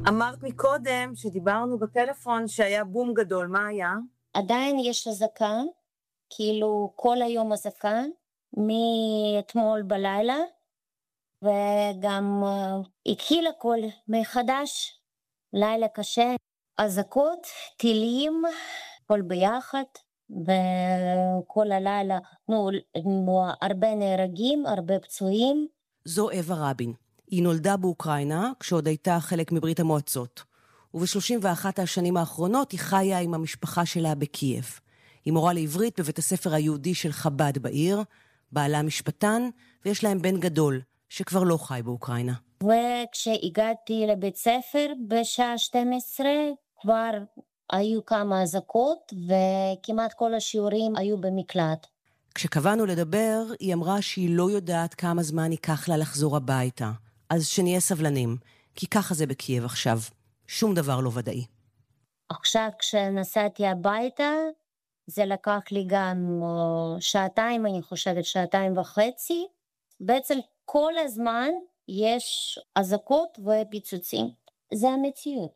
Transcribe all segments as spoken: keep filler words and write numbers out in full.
אמרת מקודם שדיברנו בטלפון שהיה בום גדול, מה היה? עדיין יש אזעקה, כאילו כל היום אזעקה, מאתמול בלילה, וגם uh, התחיל הכל מחדש, לילה קשה, אזעקות, טילים, כל ביחד, וכל הלילה, נו, הרבה נהרגים, הרבה פצועים. זו אווה רבין. היא נולדה באוקראינה כשעוד הייתה חלק מברית המועצות. וב-שלושים ואחת השנים האחרונות היא חיה עם המשפחה שלה בקייב. היא מורה לעברית בבית הספר היהודי של חב"ד בעיר, בעלה משפטן, ויש להם בן גדול, שכבר לא חי באוקראינה. וכשהגעתי לבית ספר בשעה שתים עשרה, כבר היו כמה אזעקות, וכמעט כל השיעורים היו במקלט. כשקבענו לדבר, היא אמרה שהיא לא יודעת כמה זמן ייקח לה לחזור הביתה. אז שנהיה סבלנים, כי ככה זה בקייב עכשיו. שום דבר לא ודאי. עכשיו כשנסעתי הביתה, זה לקח לי גם שעתיים, אני חושבת שעתיים וחצי. בעצם כל הזמן יש אזעקות ופיצוצים. זה המציאות.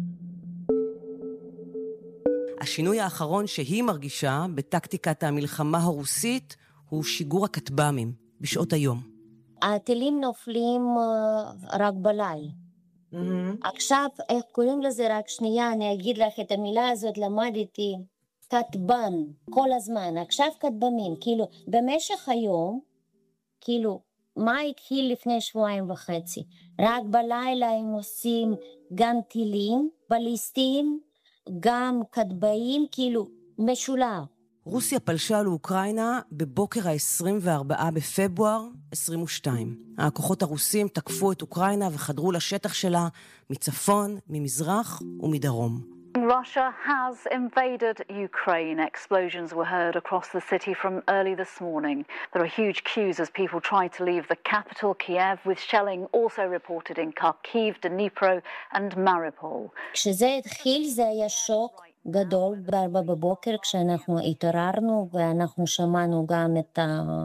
השינוי האחרון שהיא מרגישה בטקטיקת המלחמה הרוסית הוא שיגור הכטב"מים בשעות היום. הטילים נופלים רק בלילה. Mm-hmm. עכשיו, איך קוראים לזה? רק שנייה, אני אגיד לך את המילה הזאת, למדתי כטב"ם כל הזמן. עכשיו כטב"מים, כאילו, במשך היום, כאילו, מה התחיל לפני שבועיים וחצי? רק בלילה הם עושים גם טילים בליסטיים, גם כטב"מים, כאילו, משולב. רוסיה פלשה לאוקראינה בבוקר ה-עשרים וארבעה בפברואר עשרים ושתיים. הכוחות הרוסים תקפו את אוקראינה וחדרו לשטח שלה מצפון, ממזרח ומדרום. Russia has invaded Ukraine. Explosions were heard across the city from early this morning. There are huge queues as people try to leave the capital, Kiev, with shelling also reported in Kharkiv, Dnipro and Mariupol. כשזה התחיל זה היה שוק גדול בארבע בבוקר כשאנחנו התעוררנו ואנחנו שמענו גם את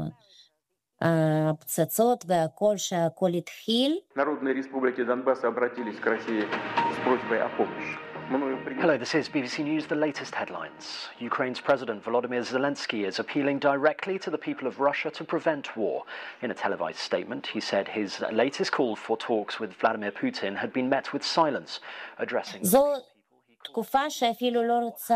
הפצצות והכל שהכל התחיל. Народные республики Донбасса обратились к России с просьбой о помощи. Hello, this is B B C News, the latest headlines. Ukraine's President Volodymyr Zelensky is appealing directly to the people of Russia to prevent war. In a televised statement, he said his latest call for talks with Vladimir Putin had been met with silence, addressing... זו תקופה שאפילו לא רוצה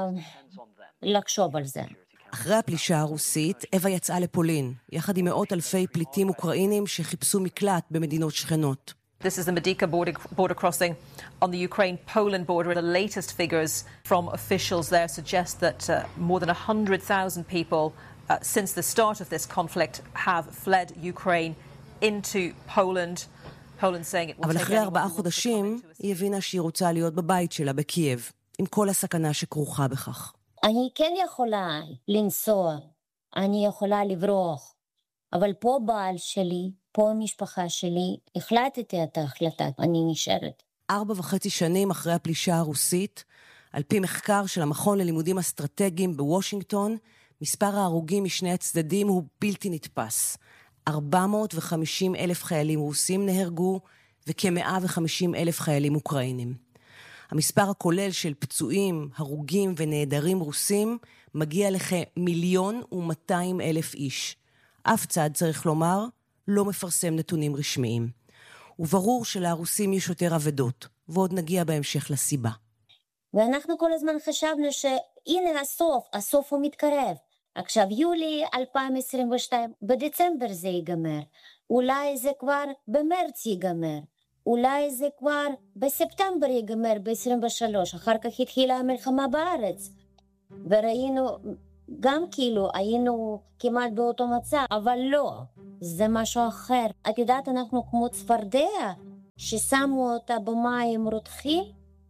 לחשוב על זה. אחרי הפלישה הרוסית, אווה יצאה לפולין, יחד עם מאות אלפי פליטים אוקראינים שחיפשו מקלט במדינות שכנות. This is the Medyka border, border crossing on the Ukraine-Poland border. The latest figures from officials there suggest that uh, more than one hundred thousand people uh, since the start of this conflict have fled Ukraine into Poland. Poland saying it will אבל take אחרי ארבעה חודשים היא הבינה שהיא רוצה להיות בבית שלה בקייב, עם כל הסכנה שכרוכה בכך. אני כן יכולה לנסוע, אני יכולה לברוח, אבל פה בעל שלי, פה המשפחה שלי, החלטתי את ההחלטה, אני נשארת. ארבע וחצי שנים אחרי הפלישה הרוסית, על פי מחקר של המכון ללימודים אסטרטגיים בוושינגטון, מספר ההרוגים משני הצדדים הוא בלתי נתפס. ארבע מאות וחמישים אלף חיילים רוסים נהרגו, וכ-מאה וחמישים אלף חיילים אוקראינים. המספר הכולל של פצועים, הרוגים ונעדרים רוסים מגיע לכמיליון ומאתיים אלף איש. אף צד, צריך לומר, לא מפרסם נתונים רשמיים. וברור שלרוסים יש יותר עבדות, ועוד נגיע בהמשך לסיבה. ואנחנו כל הזמן חשבנו שהנה הסוף, הסוף הוא מתקרב. עכשיו יולי אלפיים עשרים ושתיים, בדצמבר זה ייגמר. אולי זה כבר במרץ ייגמר. אולי זה כבר בספטמבר ייגמר, ב-עשרים ושלוש. אחר כך התחילה המלחמה בארץ. וראינו, גם כאילו היינו כמעט באותו מצב, אבל לא. זה משהו אחר. את יודעת, אנחנו כמו צפרדע, ששמו אותה במים רותחים,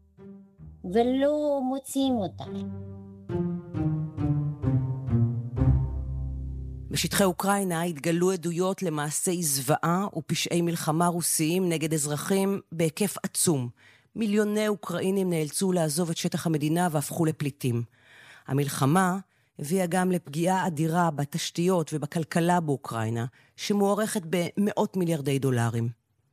ולא מוצאים אותה. בשטחי אוקראינה התגלו עדויות למעשי זוועה ופשעי מלחמה רוסיים נגד אזרחים בהיקף עצום. מיליוני אוקראינים נאלצו לעזוב את שטח המדינה והפכו לפליטים. המלחמה הביאה גם לפגיעה אדירה בתשתיות ובכלכלה באוקראינה, שמוערכת במאות מיליארדי דולרים.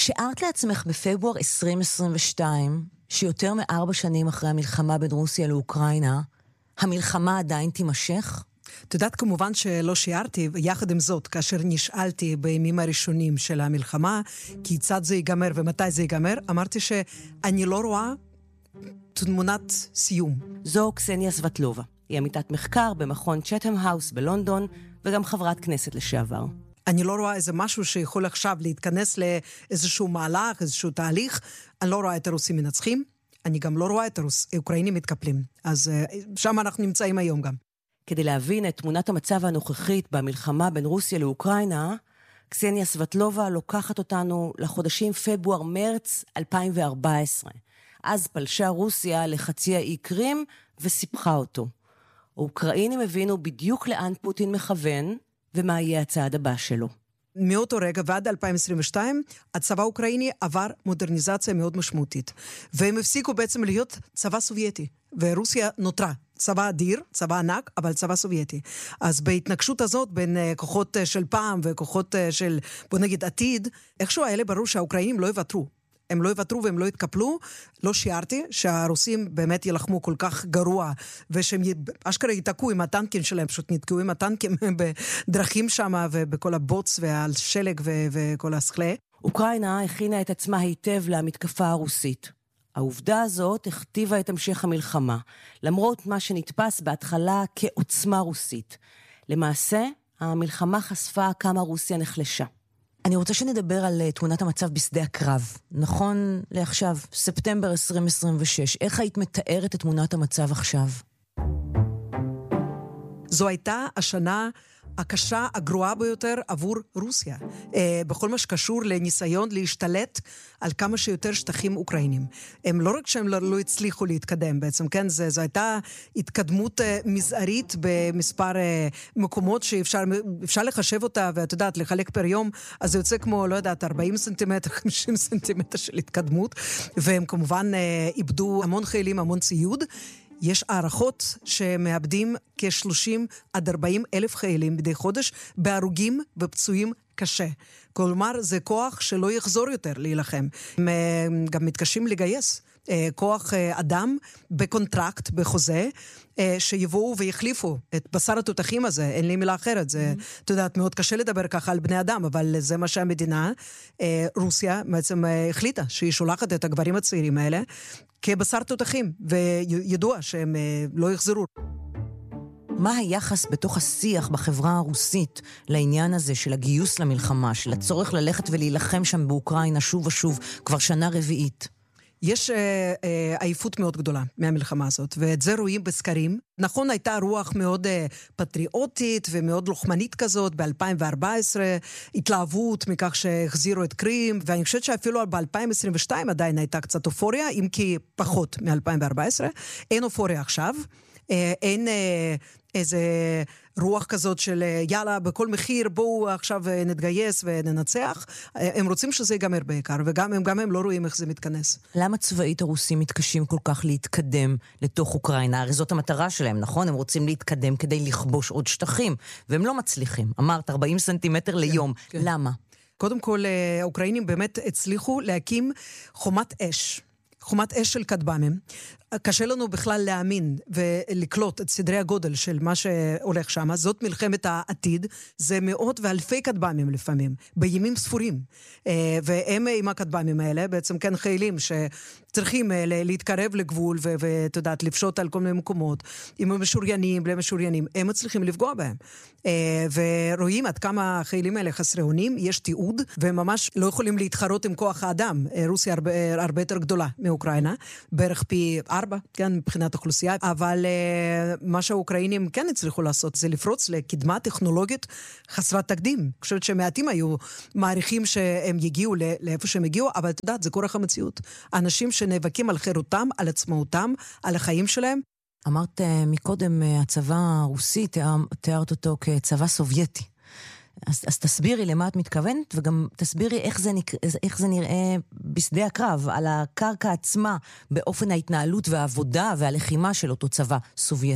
שערת לעצמך בפברואר עשרים עשרים ושתיים, שיותר מארבע שנים אחרי המלחמה בין רוסיה לאוקראינה, המלחמה עדיין תימשך? את יודעת, כמובן שלא שיערתי, יחד עם זאת, כאשר נשאלתי בימים הראשונים של המלחמה, כיצד זה ייגמר ומתי זה ייגמר, אמרתי שאני לא רואה תמונת סיום. זו קסניה סבטלובה. היא עמיתת מחקר במכון צ'טהאם האוס בלונדון, וגם חברת כנסת לשעבר. אני לא רואה איזה משהו שיכול עכשיו להתכנס לאיזשהו מהלך, איזשהו תהליך. אני לא רואה את הרוסים מנצחים, אני גם לא רואה את האוקראינים מתקפלים. אז שם אנחנו נמצאים היום גם. כדי להבין את תמונת המצב הנוכחית במלחמה בין רוסיה לאוקראינה, קסניה סבטלובה לוקחת אותנו לחודשים פברואר-מרץ אלפיים וארבע עשרה. אז פלשה רוסיה לחצי האי קרים וסיפחה אותו. האוקראינים הבינו בדיוק לאן פוטין מכוון, ומה יהיה הצעד הבא שלו. מאותו רגע ועד אלפיים עשרים ושתיים, הצבא האוקראיני עבר מודרניזציה מאוד משמעותית. והם הפסיקו בעצם להיות צבא סובייטי. ורוסיה נותרה. צבא אדיר, צבא ענק, אבל צבא סובייטי. אז בהתנגשות הזאת בין כוחות של פעם וכוחות של, בוא נגיד, עתיד, איכשהו האלה ברור שהאוקראינים לא יוותרו. הם לא יוותרו והם לא יתקפלו. לא שיערתי שהרוסים באמת ילחמו כל כך גרוע, ושהם אשכרה יתקעו עם הטנקים שלהם, פשוט נתקעו עם הטנקים בדרכים שם, ובכל הבוץ והשלג וכל הסכלה. אוקראינה הכינה את עצמה היטב למתקפה הרוסית. העובדה הזאת הכתיבה את המשך המלחמה, למרות מה שנתפס בהתחלה כעוצמה רוסית. למעשה, המלחמה חשפה כמה רוסיה נחלשה. אני רוצה שנדבר על תמונת המצב בשדה הקרב. נכון לעכשיו, ספטמבר עשרים עשרים ושש. איך היית מתארת את תמונת המצב עכשיו? זו הייתה השנה הקשה, הגרועה ביותר עבור רוסיה, אה, בכל מה שקשור לניסיון להשתלט על כמה שיותר שטחים אוקראינים. הם לא רק שהם לא, לא הצליחו להתקדם בעצם, כן, זה, זו הייתה התקדמות אה, מזערית במספר אה, מקומות שאפשר אפשר לחשב אותה, ואת יודעת, לחלק פר יום, אז זה יוצא כמו, לא יודעת, ארבעים סנטימטר, חמישים סנטימטר של התקדמות, והם כמובן אה, איבדו המון חיילים, המון ציוד. יש הערכות שמאבדים כ-שלושים עד ארבעים אלף חיילים מדי חודש, בהרוגים ופצועים קשה. כלומר, זה כוח שלא יחזור יותר להילחם. הם גם מתקשים לגייס כוח אדם בקונטרקט, בחוזה, שיבואו ויחליפו את בשר התותחים הזה. אין לי מילה אחרת. זה, mm-hmm. אתה יודעת, מאוד קשה לדבר ככה על בני אדם, אבל זה מה שהמדינה, רוסיה, בעצם החליטה שהיא שולחת את הגברים הצעירים האלה, כבשר תותחים, וידוע שהם לא יחזרו. מה היחס בתוך השיח בחברה הרוסית לעניין הזה של הגיוס למלחמה, של הצורך ללכת ולהילחם שם באוקראינה שוב ושוב, כבר שנה רביעית? יש אה, אה, עייפות מאוד גדולה מהמלחמה הזאת, ואת זה רואים בסקרים. נכון, הייתה רוח מאוד אה, פטריוטית ומאוד לוחמנית כזאת ב-אלפיים וארבע עשרה, התלהבות מכך שהחזירו את קרים, ואני חושבת שאפילו ב-אלפיים עשרים ושתיים עדיין הייתה קצת אופוריה, אם כי פחות מ-אלפיים וארבע עשרה. אין אופוריה עכשיו, אה, אין אה, איזה רוח כזאת של יאללה, בכל מחיר, בואו עכשיו נתגייס וננצח. הם רוצים שזה ייגמר בעיקר, וגם הם, גם הם לא רואים איך זה מתכנס. למה צבאית הרוסים מתקשים כל כך להתקדם לתוך אוקראינה? הרי זאת המטרה שלהם, נכון? הם רוצים להתקדם כדי לכבוש עוד שטחים, והם לא מצליחים. אמרת ארבעים סנטימטר ליום. כן, כן. למה? קודם כל, האוקראינים באמת הצליחו להקים חומת אש. חומת אש של כטב"מים. קשה לנו בכלל להאמין ולקלוט את סדרי הגודל של מה שהולך שם. זאת מלחמת העתיד, זה מאות ואלפי כטב"מים לפעמים, בימים ספורים. והם עם הכטב"מים האלה, בעצם כן חיילים שצריכים להתקרב לגבול ואת יודעת, לפשוט על כל מיני מקומות, עם המשוריינים, בלי משוריינים, הם מצליחים לפגוע בהם. ורואים עד כמה החיילים האלה חסרי אונים, יש תיעוד, והם ממש לא יכולים להתחרות עם כוח האדם. רוסיה הרבה, הרבה יותר גדולה מאוקראינה, בערך פי ארבע, כן, מבחינת אוכלוסייה, אבל uh, מה שהאוקראינים כן הצליחו לעשות, זה לפרוץ לקדמה טכנולוגית חסרת תקדים. אני חושבת שמעטים היו מעריכים שהם יגיעו לאיפה שהם הגיעו, אבל את יודעת, זה כורח המציאות. אנשים שנאבקים על חירותם, על עצמאותם, על החיים שלהם. אמרת uh, מקודם, uh, הצבא הרוסי, תיאר, תיארת אותו כצבא סובייטי. אז, אז תסבירי למה את מתכוונת, וגם תסבירי איך זה, נק... איך זה נראה בשדה הקרב, על הקרקע עצמה, באופן ההתנהלות והעבודה והלחימה של אותו צבא סובייטי.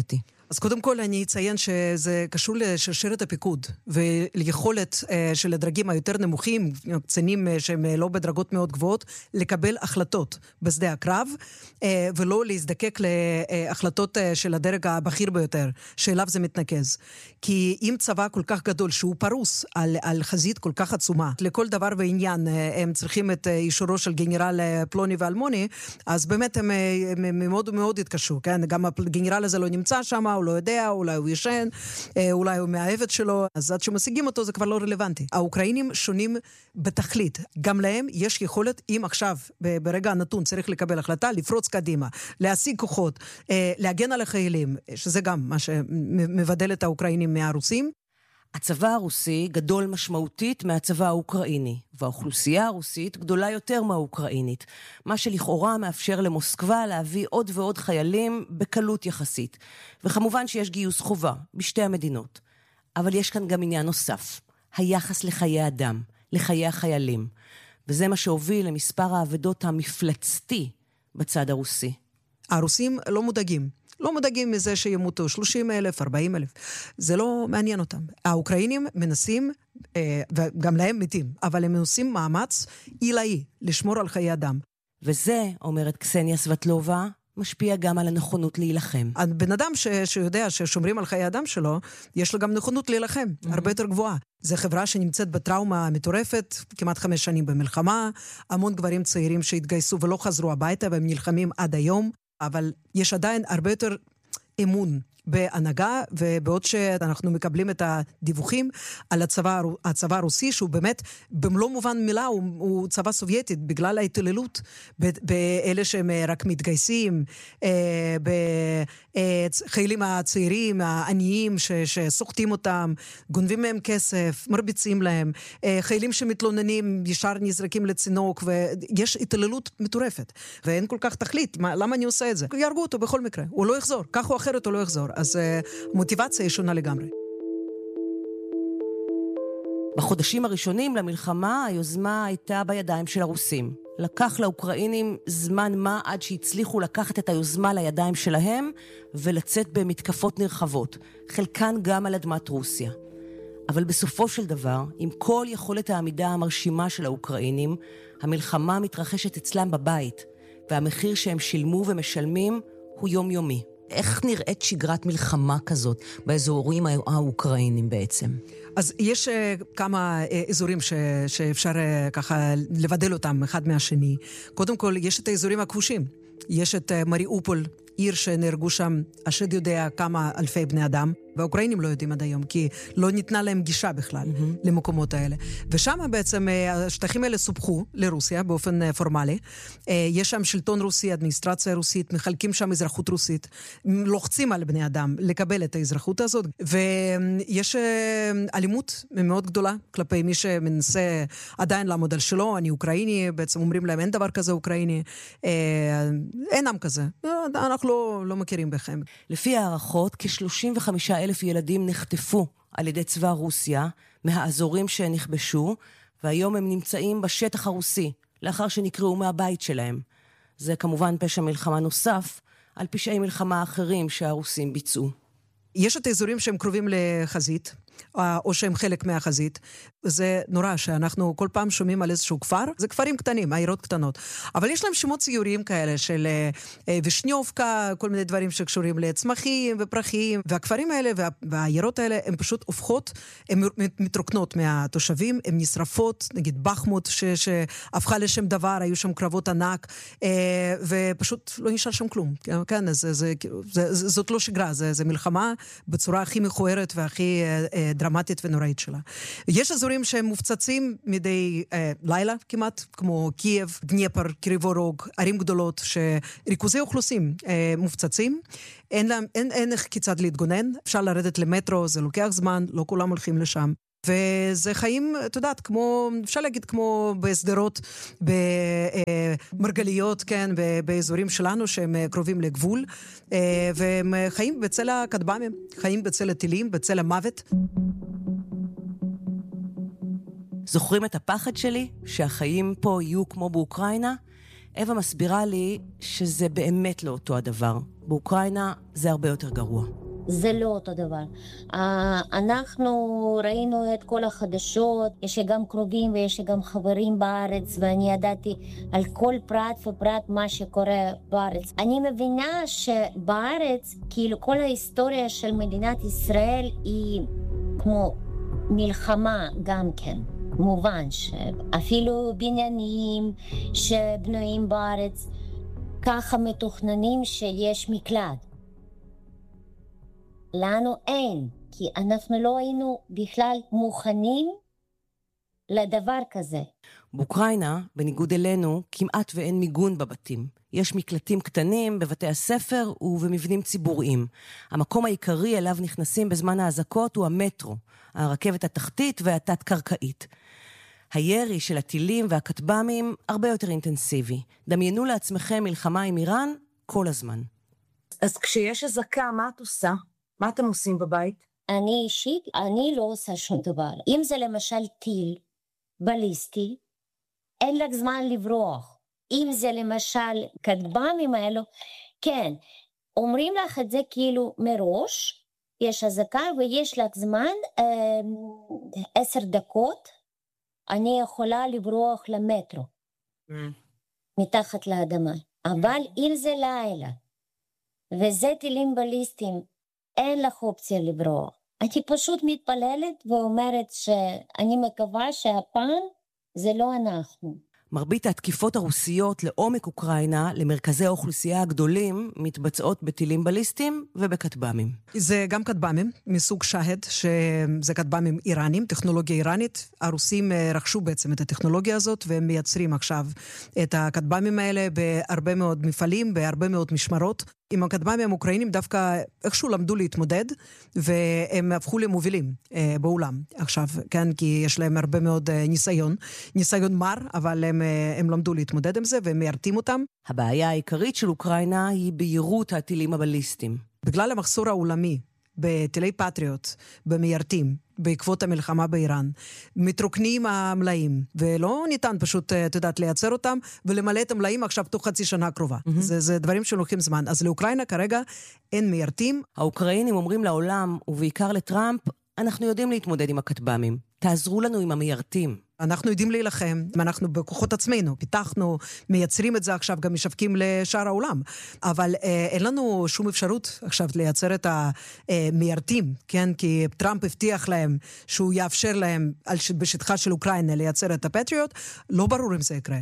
אז קודם כל אני אציין שזה קשור לשרשרת הפיקוד וליכולת של הדרגים היותר נמוכים, קצינים שהם לא בדרגות מאוד גבוהות, לקבל החלטות בשדה הקרב ולא להזדקק להחלטות של הדרג הבכיר ביותר, שאליו זה מתנקז. כי אם צבא כל כך גדול שהוא פרוס על, על חזית כל כך עצומה, לכל דבר ועניין הם צריכים את אישורו של גנרל פלוני ואלמוני, אז באמת הם, הם מאוד מאוד התקשו, כן? גם הגנרל הזה לא נמצא שם, הוא לא יודע, אולי הוא ישן, אולי הוא מהאהבת שלו, אז עד שמשיגים אותו זה כבר לא רלוונטי. האוקראינים שונים בתכלית. גם להם יש יכולת, אם עכשיו ברגע הנתון צריך לקבל החלטה, לפרוץ קדימה, להשיג כוחות, להגן על החיילים, שזה גם מה שמבדל את האוקראינים מהרוסים. הצבא הרוסי גדול משמעותית מהצבא האוקראיני, והאוכלוסייה הרוסית גדולה יותר מהאוקראינית, מה שלכאורה מאפשר למוסקבה להביא עוד ועוד חיילים בקלות יחסית. וכמובן שיש גיוס חובה בשתי המדינות. אבל יש כאן גם עניין נוסף, היחס לחיי אדם, לחיי החיילים. וזה מה שהוביל למספר העבדות המפלצתי בצד הרוסי. הרוסים לא מודאגים. לא מודאגים מזה שימותו שלושים אלף, ארבעים אלף. זה לא מעניין אותם. האוקראינים מנסים, וגם להם מתים, אבל הם מנסים מאמץ עילאי לשמור על חיי אדם. וזה, אומרת קסניה סבטלובה, משפיע גם על הנכונות להילחם. הבן אדם ש, שיודע ששומרים על חיי אדם שלו, יש לו גם נכונות להילחם, mm-hmm. הרבה יותר גבוהה. זו חברה שנמצאת בטראומה מטורפת, כמעט חמש שנים במלחמה, המון גברים צעירים שהתגייסו ולא חזרו הביתה, והם נלחמים עד היום, אבל יש עדיין הרבה יותר אמון בהנהגה, ובעוד שאנחנו מקבלים את הדיווחים על הצבא, הצבא הרוסי, שהוא באמת במלוא מובן מילה, הוא, הוא צבא סובייטית, בגלל ההתעללות באלה שהם רק מתגייסים, בחיילים הצעירים, העניים ש, שסוחטים אותם, גונבים מהם כסף, מרביצים להם, חיילים שמתלוננים ישר נזרקים לצינוק, ויש התעללות מטורפת, ואין כל כך תכלית. מה, למה אני עושה את זה? יהרגו אותו בכל מקרה, הוא לא יחזור, כך או אחרת הוא לא יחזור. אז המוטיבציה היא שונה לגמרי. בחודשים הראשונים למלחמה, היוזמה הייתה בידיים של הרוסים. לקח לאוקראינים זמן מה עד שהצליחו לקחת את היוזמה לידיים שלהם, ולצאת במתקפות נרחבות, חלקן גם על אדמת רוסיה. אבל בסופו של דבר, עם כל יכולת העמידה המרשימה של האוקראינים, המלחמה מתרחשת אצלם בבית, והמחיר שהם שילמו ומשלמים הוא יומיומי. איך נראית שגרת מלחמה כזאת באזורים האוקראינים בעצם? אז יש uh, כמה uh, אזורים ש, שאפשר uh, ככה לבדל אותם אחד מהשני. קודם כל, יש את האזורים הכבושים. יש את uh, מריאופול, עיר שנהרגו שם, השד יודע כמה אלפי בני אדם, והאוקראינים לא יודעים עד היום, כי לא ניתנה להם גישה בכלל mm-hmm. למקומות האלה. ושם בעצם השטחים האלה סופחו לרוסיה באופן פורמלי. יש שם שלטון רוסי, אדמיניסטרציה רוסית, מחלקים שם אזרחות רוסית, לוחצים על בני אדם לקבל את האזרחות הזאת, ויש אלימות מאוד גדולה כלפי מי שמנסה עדיין לעמוד על שלו, אני אוקראיני, בעצם אומרים להם אין דבר כזה אוקראיני, אין עם כזה, אנחנו לא, לא מכירים בכם. לפי הערכות, כ-שלושים וחמישה אלף ילדים נחטפו על ידי צבא רוסיה מהאזורים שנכבשו, והיום הם נמצאים בשטח הרוסי, לאחר שנקראו מהבית שלהם. זה כמובן פשע מלחמה נוסף, על פשעי מלחמה אחרים שהרוסים ביצעו. יש את האזורים שהם קרובים לחזית, או שהם חלק מהחזית. זה נורא שאנחנו כל פעם שומעים על איזשהו כפר, זה כפרים קטנים, עיירות קטנות. אבל יש להם שמות ציוריים כאלה של ושניובקה, כל מיני דברים שקשורים לצמחים ופרחים, והכפרים האלה וה, והעיירות האלה הן פשוט הופכות, הן מתרוקנות מהתושבים, הן נשרפות, נגיד בחמות ש, שהפכה לשם דבר, היו שם קרבות ענק, ופשוט לא נשאר שם כלום. כן, זה, זה, זה, זה, זאת לא שגרה, זה, זה מלחמה בצורה הכי מכוערת והכי דרמטית ונוראית שלה. יש אזורים שהם מופצצים מדי אה, לילה כמעט, כמו קייב, דניפר, קריבו רוג, ערים גדולות, שריכוזי אוכלוסים אה, מופצצים. אין, להם, אין, אין איך כיצד להתגונן. אפשר לרדת למטרו, זה לוקח זמן, לא כולם הולכים לשם. וזה חיים, את יודעת, כמו, אפשר להגיד כמו בסדרות, במרגליות, כן, באזורים שלנו שהם קרובים לגבול, והם חיים בצל הכטב"מים, חיים בצל הטילים, בצל המוות. זוכרים את הפחד שלי שהחיים פה יהיו כמו באוקראינה? אווה מסבירה לי שזה באמת לא אותו הדבר. באוקראינה זה הרבה יותר גרוע. זה לא אותו דבר. אנחנו ראינו את כל החדשות, יש גם קרובים ויש גם חברים בארץ, ואני ידעתי על כל פרט ופרט מה שקורה בארץ. אני מבינה שבארץ, כאילו כל ההיסטוריה של מדינת ישראל היא כמו מלחמה גם כן. מובן שאפילו בניינים שבנויים בארץ ככה מתוכננים שיש מקלט. לנו אין, כי אנחנו לא היינו בכלל מוכנים לדבר כזה. באוקראינה, בניגוד אלינו, כמעט ואין מיגון בבתים. יש מקלטים קטנים בבתי הספר ובמבנים ציבוריים. המקום העיקרי אליו נכנסים בזמן האזעקות הוא המטרו, הרכבת התחתית והתת-קרקעית. הירי של הטילים והכטב"מים הרבה יותר אינטנסיבי. דמיינו לעצמכם מלחמה עם איראן כל הזמן. אז כשיש אזעקה, מה את עושה? מה אתם עושים בבית? אני אישית, אני לא עושה שום דבר. אם זה למשל טיל בליסטי, אין לך זמן לברוח. אם זה למשל כטב"מים האלו, כן, אומרים לך את זה כאילו מראש, יש אזעקה ויש לך זמן, אה, עשר דקות, אני יכולה לברוח למטרו, mm. מתחת לאדמה. אבל אם זה לילה, וזה טילים בליסטיים, אין לך אופציה לברוח. אני פשוט מתפללת ואומרת שאני מקווה שהפעם זה לא אנחנו. מרבית התקיפות הרוסיות לעומק אוקראינה, למרכזי האוכלוסייה הגדולים, מתבצעות בטילים בליסטיים ובכטב"מים. זה גם כטב"מים מסוג שהד, שזה כטב"מים איראנים, טכנולוגיה איראנית. הרוסים רכשו בעצם את הטכנולוגיה הזאת, והם מייצרים עכשיו את הכטב"מים האלה בהרבה מאוד מפעלים, בהרבה מאוד משמרות. עם הכטב"מים האוקראינים דווקא איכשהו למדו להתמודד, והם הפכו למובילים אה, בעולם עכשיו, כן? כי יש להם הרבה מאוד אה, ניסיון, ניסיון מר, אבל הם, אה, הם למדו להתמודד עם זה, והם מיירתים אותם. הבעיה העיקרית של אוקראינה היא בהירות הטילים הבליסטיים. בגלל המחסור העולמי בטילי פטריוט, במיירתים, בעקבות המלחמה באיראן, מתרוקנים המלאים, ולא ניתן פשוט, את יודעת, לייצר אותם, ולמלא את המלאים עכשיו תוך חצי שנה הקרובה. Mm-hmm. זה, זה דברים שלוקחים זמן. אז לאוקראינה כרגע אין מיירתים. האוקראינים אומרים לעולם, ובעיקר לטראמפ, אנחנו יודעים להתמודד עם הכטב"מים. תעזרו לנו עם המיירתים. אנחנו יודעים להילחם, אנחנו בכוחות עצמנו, פיתחנו, מייצרים את זה עכשיו, גם משווקים לשאר העולם. אבל אה, אין לנו שום אפשרות עכשיו לייצר את המיירתים, כן? כי טראמפ הבטיח להם שהוא יאפשר להם על, בשטחה של אוקראינה לייצר את הפטריוט, לא ברור אם זה יקרה.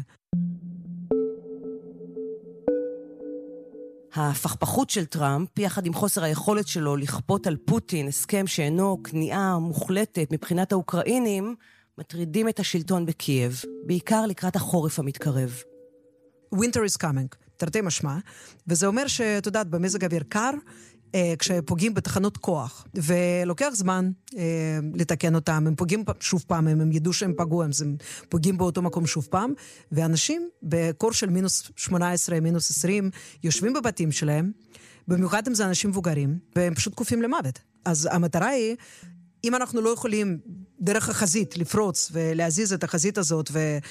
ההפכפכות של טראמפ, יחד עם חוסר היכולת שלו לכפות על פוטין הסכם שאינו כניעה מוחלטת מבחינת האוקראינים, מטרידים את השלטון בקייב, בעיקר לקראת החורף המתקרב. Winter is coming, תרתי משמע, וזה אומר שאת יודעת, במזג אוויר קר, אה, כשפוגעים בתחנות כוח, ולוקח זמן אה, לתקן אותם, הם פוגעים שוב פעם, הם, הם ידעו שהם פגעו, הם, הם פוגעים באותו מקום שוב פעם, ואנשים בקור של מינוס שמונה עשרה, מינוס עשרים, יושבים בבתים שלהם, במיוחד אם זה אנשים מבוגרים, והם פשוט קופים למוות. אז המטרה היא, אם אנחנו לא יכולים דרך החזית לפרוץ ולהזיז את החזית הזאת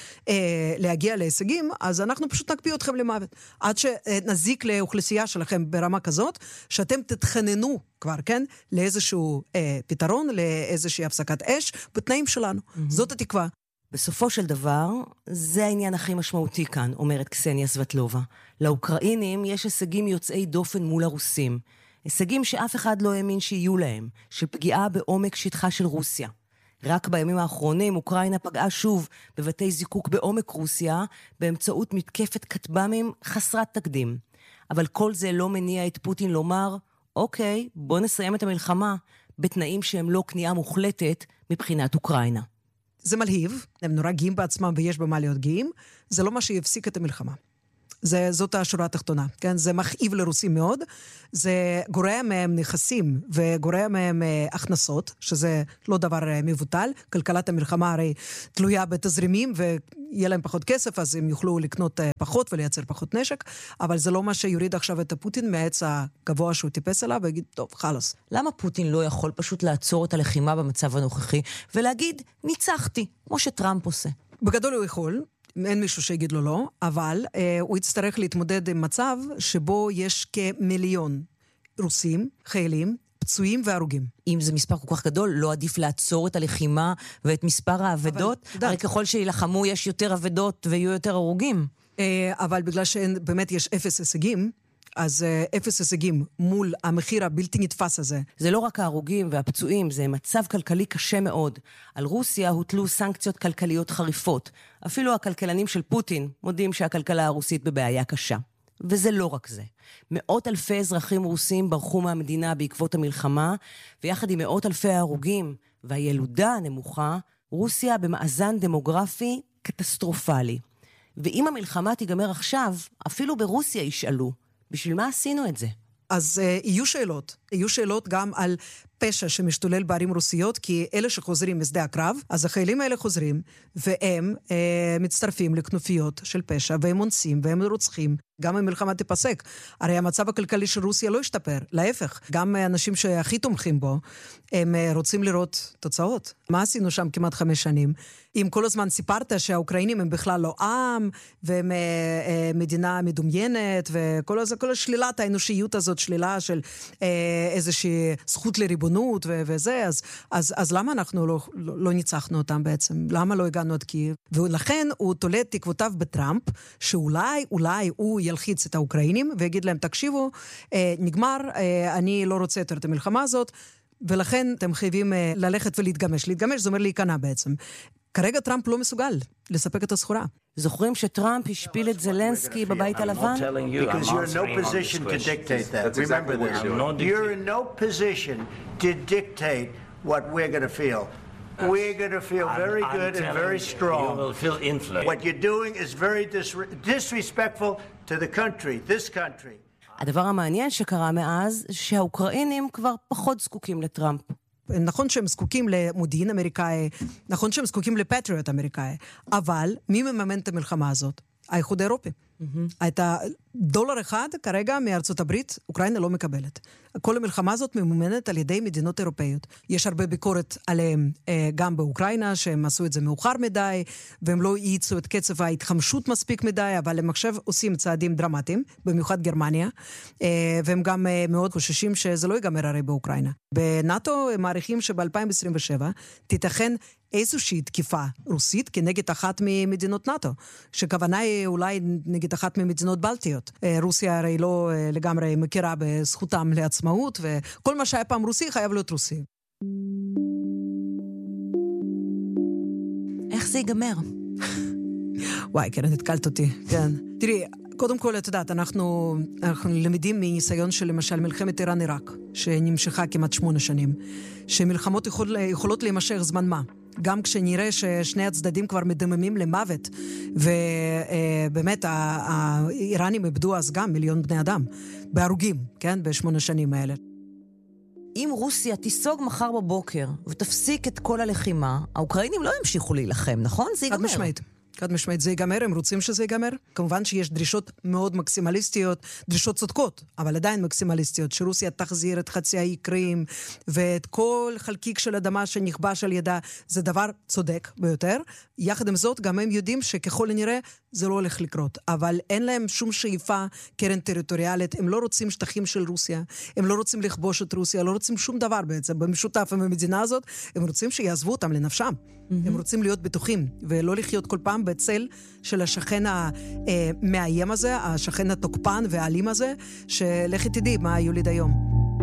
ולהגיע להישגים, אז אנחנו פשוט נקפיא אתכם למוות. עד שנזיק לאוכלוסייה שלכם ברמה כזאת, שאתם תתחננו כבר, כן? לאיזשהו אה, פתרון, לאיזושהי הפסקת אש, בתנאים שלנו. Mm-hmm. זאת התקווה. בסופו של דבר, זה העניין הכי משמעותי כאן, אומרת קסניה סבטלובה. לאוקראינים יש הישגים יוצאי דופן מול הרוסים. הישגים שאף אחד לא האמין שיהיו להם, של פגיעה בעומק שטחה של רוסיה. רק בימים האחרונים אוקראינה פגעה שוב בבתי זיקוק בעומק רוסיה, באמצעות מתקפת כטב"מים חסרת תקדים. אבל כל זה לא מניע את פוטין לומר, אוקיי, בוא נסיים את המלחמה, בתנאים שהם לא כניעה מוחלטת מבחינת אוקראינה. זה מלהיב, הם נורא גאים בעצמם ויש במה להיות גאים, זה לא מה שיפסיק את המלחמה. זה, זאת השורה התחתונה, כן? זה מכאיב לרוסים מאוד, זה גורע מהם נכסים וגורע מהם אה, הכנסות, שזה לא דבר אה, מבוטל, כלכלת המלחמה הרי תלויה בתזרימים ויהיה להם פחות כסף, אז הם יוכלו לקנות אה, פחות ולייצר פחות נשק, אבל זה לא מה שיוריד עכשיו את הפוטין מהעץ הגבוה שהוא טיפס עליו ויגיד, טוב, חלוס. למה פוטין לא יכול פשוט לעצור את הלחימה במצב הנוכחי ולהגיד, ניצחתי, כמו שטראמפ עושה? בגדול הוא יכול, אין מישהו שיגיד לו לא, אבל אה, הוא יצטרך להתמודד עם מצב שבו יש כמיליון רוסים, חיילים, פצועים והרוגים. אם זה מספר כל כך גדול, לא עדיף לעצור את הלחימה ואת מספר העבדות? הרי ככל שילחמו יש יותר עבדות ויהיו יותר הרוגים. אבל בגלל שבאמת יש אפס הישגים, אז אפס הישגים מול המחיר הבלתי נתפס הזה. זה לא רק ההרוגים והפצועים, זה מצב כלכלי קשה מאוד. על רוסיה הוטלו סנקציות כלכליות חריפות. אפילו הכלכלנים של פוטין מודים שהכלכלה הרוסית בבעיה קשה. וזה לא רק זה. מאות אלפי אזרחים רוסים ברחו מהמדינה בעקבות המלחמה, ויחד עם מאות אלפי ההרוגים והילודה הנמוכה, רוסיה במאזן דמוגרפי קטסטרופלי. ואם המלחמה תיגמר עכשיו, אפילו ברוסיה ישאלו, בשביל מה עשינו את זה? אז uh, יהיו שאלות. יהיו שאלות גם על פשע שמשתולל בערים רוסיות, כי אלה שחוזרים משדה הקרב, אז החיילים האלה חוזרים, והם uh, מצטרפים לכנופיות של פשע, והם אונסים, והם רוצחים. גם המלחמה תפסק. הרי המצב הכלכלי של רוסיה לא ישתפר, להפך. גם אנשים שהכי תומכים בו, הם uh, רוצים לראות תוצאות. מה עשינו שם כמעט חמש שנים? אם כל הזמן סיפרת שהאוקראינים הם בכלל לא עם, והם uh, uh, מדינה מדומיינת, וכל הז... כל השלילת האנושיות הזאת, שלילה של uh, איזושהי זכות לריבונות ו- וזה, אז, אז, אז למה אנחנו לא, לא, לא ניצחנו אותם בעצם? למה לא הגענו עד קייב? ולכן הוא תולה תקוותיו בטראמפ, שאולי, אולי הוא ילחיץ את האוקראינים, ויגיד להם, תקשיבו, אה, נגמר, אה, אני לא רוצה יותר את המלחמה הזאת, ולכן אתם חייבים אה, ללכת ולהתגמש. להתגמש זה אומר להיכנע בעצם. כרגע טראמפ לא מסוגל לספק את הסחורה. זוכרים שטראמפ השפיל את זלנסקי בבית הלבן? Because you're in no position to dictate that. Remember this. You're in no position to dictate what we're going to feel. We're going to feel very good and very strong. You will feel influence. What you're doing is very disrespectful to the country, this country. הדבר המעניין שקרה מאז, שהאוקראינים כבר פחות זקוקים לטראמפ. נכון שהם זקוקים למודיעין אמריקאי, נכון שהם זקוקים לפטריוט אמריקאי, אבל מי מממן את המלחמה הזאת? האיחוד האירופי. הייתה דולר אחד כרגע מארצות הברית, אוקראינה לא מקבלת. כל המלחמה הזאת ממומנת על ידי מדינות אירופאיות. יש הרבה ביקורת עליהם גם באוקראינה, שהם עשו את זה מאוחר מדי, והם לא ייצאו את קצב ההתחמשות מספיק מדי, אבל הם עכשיו עושים צעדים דרמטיים, במיוחד גרמניה, והם גם מאוד חוששים שזה לא ייגמר הרי באוקראינה. בנאטו הם מעריכים שב-אלפיים עשרים ושבע תיתכן איזושהי תקיפה רוסית כנגד אחת ממדינות נאטו, שכוונה היא אולי נגד אחת ממדינות בלטיות. רוסיה הרי לא לגמרי מכירה בזכותם לעצמאות, וכל מה שהיה פעם רוסי חייב להיות רוסי. איך זה ייגמר? וואי, כן, התקלת אותי, כן. תראי, קודם כל, את יודעת, אנחנו, אנחנו למדים מניסיון של למשל מלחמת איראן-עיראק, שנמשכה כמעט שמונה שנים, שמלחמות יכול, יכולות להימשך זמן מה. גם כשנראה ששני הצדדים כבר מדממים למוות, ובאמת האיראנים איבדו אז גם מיליון בני אדם, בהרוגים, כן, בשמונה שנים האלה. אם רוסיה תיסוג מחר בבוקר ותפסיק את כל הלחימה, האוקראינים לא ימשיכו להילחם, נכון? זה ייגמר. חד משמעית. חד משמעית, זה ייגמר, הם רוצים שזה ייגמר. כמובן שיש דרישות מאוד מקסימליסטיות, דרישות צודקות, אבל עדיין מקסימליסטיות, שרוסיה תחזיר את חצי האי קרים, ואת כל חלקיק של אדמה שנכבש על ידה, זה דבר צודק ביותר. יחד עם זאת, גם הם יודעים שככל הנראה זה לא הולך לקרות, אבל אין להם שום שאיפה קרן טריטוריאלית, הם לא רוצים שטחים של רוסיה, הם לא רוצים לכבוש את רוסיה, לא רוצים שום דבר בעצם, במשותף עם המדינה הזאת, הם רוצים שיעזבו אותם לנפשם. Mm-hmm. הם רוצים להיות בטוחים, ולא לחיות כל פעם בצל של השכן המאיים הזה, השכן התוקפן והאלים הזה, שלכי תדעי מה יוליד היום.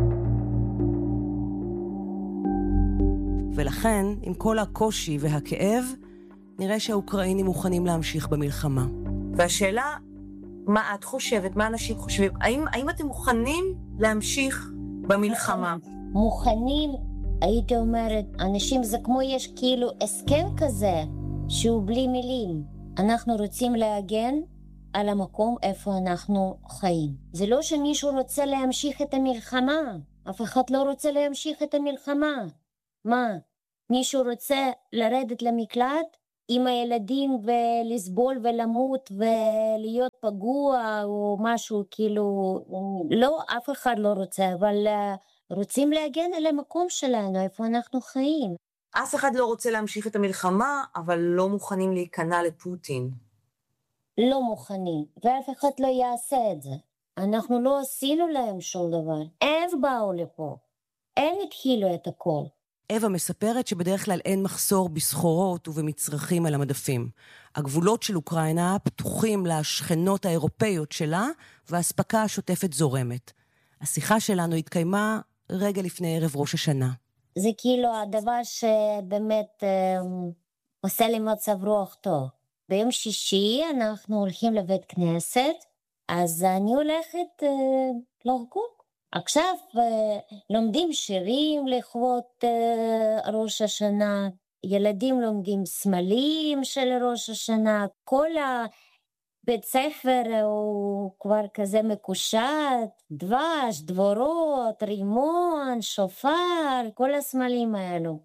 ולכן, עם כל הקושי והכאב, נראה שהאוקראינים מוכנים להמשיך במלחמה. והשאלה, מה את חושבת, מה אנשים חושבים? האם, האם אתם מוכנים להמשיך במלחמה? מוכנים, הייתי אומרת, אנשים זה כמו יש כאילו הסכם כזה, שהוא בלי מילים. אנחנו רוצים להגן על המקום איפה אנחנו חיים. זה לא שמישהו רוצה להמשיך את המלחמה. אף אחד לא רוצה להמשיך את המלחמה. מה? מישהו רוצה לרדת למקלט עם הילדים ולסבול ולמות ולהיות פגוע או משהו כאילו, לא, אף אחד לא רוצה, אבל רוצים להגן על המקום שלנו, איפה אנחנו חיים. אף אחד לא רוצה להמשיך את המלחמה, אבל לא מוכנים להיכנע לפוטין. לא מוכנים, ואף אחד לא יעשה את זה. אנחנו לא עשינו להם שום דבר. הם באו לפה. הם התחילו את הכל. אווה מספרת שבדרך כלל אין מחסור בסחורות ובמצרכים על המדפים. הגבולות של אוקראינה פתוחים לשכנות האירופאיות שלה, והאספקה השוטפת זורמת. השיחה שלנו התקיימה רגע לפני ערב ראש השנה. זה כאילו הדבר שבאמת אה, עושה לי מצב רוח טוב. ביום שישי אנחנו הולכים לבית כנסת, אז אני הולכת אה, לרקוד. עכשיו אה, לומדים שירים לכבוד אה, ראש השנה, ילדים לומדים סמלים של ראש השנה, כל הבית ספר הוא כבר כזה מקושט, דבש, דבורות, רימון, שופר, כל הסמלים האלו.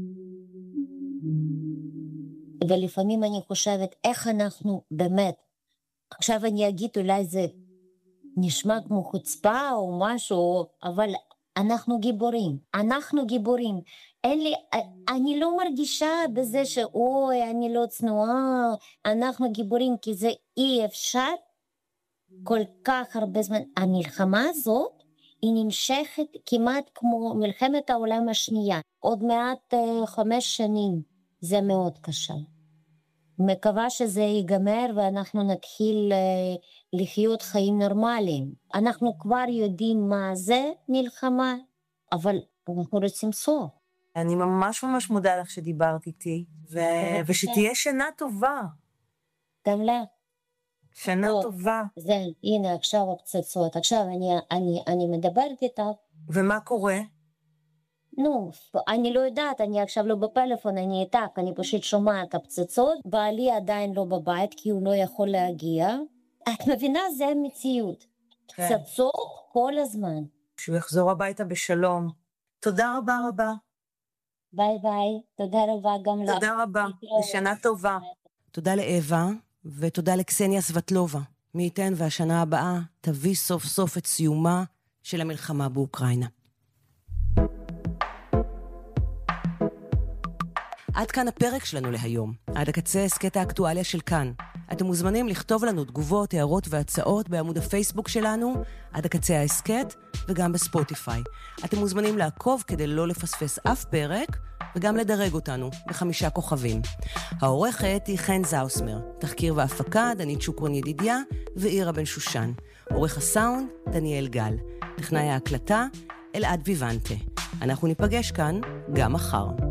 ולפעמים אני חושבת איך אנחנו באמת, עכשיו אני אגיד אולי זה נשמע כמו חוצפה או משהו, אבל אנחנו גיבורים, אנחנו גיבורים. אין לי, אני לא מרגישה בזה שאוי, אני לא צנועה, אנחנו גיבורים, כי זה אי אפשר כל כך הרבה זמן. המלחמה הזאת היא נמשכת כמעט כמו מלחמת העולם השנייה, עוד מעט חמש שנים, זה מאוד קשה. מקווה שזה ייגמר ואנחנו נתחיל לחיות חיים נורמליים. אנחנו כבר יודעים מה זה מלחמה, אבל אנחנו רוצים סוף. אני ממש ממש מודה לך שדיברת איתי, ו... ושתהיה שנה טובה. גם לה. שנה או, טובה. זה, הנה עכשיו הפצצות, עכשיו אני, אני, אני מדברת איתך. ומה קורה? נו, אני לא יודעת, אני עכשיו לא בפלאפון, אני איתך, אני פשוט שומעת הפצצות, בעלי עדיין לא בבית כי הוא לא יכול להגיע. את מבינה, זה המציאות. כן. פצצות כל הזמן. שהוא יחזור הביתה בשלום. תודה רבה רבה. ביי ביי, תודה רבה גם לך. תודה רבה, ושנה טובה. תודה לאווה, ותודה לקסניה סבטלובה. מי ייתן והשנה הבאה תביא סוף סוף את סיומה של המלחמה באוקראינה. עד כאן הפרק שלנו להיום. עד הקצה הסקט האקטואליה של כאן. אתם מוזמנים לכתוב לנו תגובות, הערות והצעות בעמוד הפייסבוק שלנו, עד הקצה ההסקט, וגם בספוטיפיי. אתם מוזמנים לעקוב כדי לא לפספס אף פרק, וגם לדרג אותנו בחמישה כוכבים. העורכת היא חן זאוסמר, תחקיר והפקה דנית שוקרון ידידיה ואירה בן שושן. עורך הסאונד דניאל גל. טכנאי ההקלטה אלעד ויוונטה. אנחנו ניפגש כאן גם מחר.